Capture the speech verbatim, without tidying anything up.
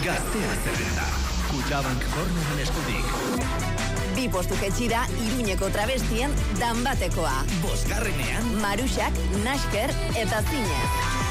Gaztea zerrenda. Kutxabank Corneren eskutik. Bi postu jetxira, Iruñeko travestien danbatekoa. Bosgarrenean, Maruxak, Nasker eta Zinez.